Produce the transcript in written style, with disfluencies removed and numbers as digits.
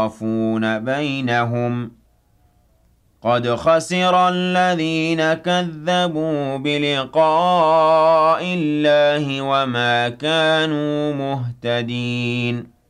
يخافون بينهم قد خسر الذين كذبوا بلقاء الله وما كانوا مهتدين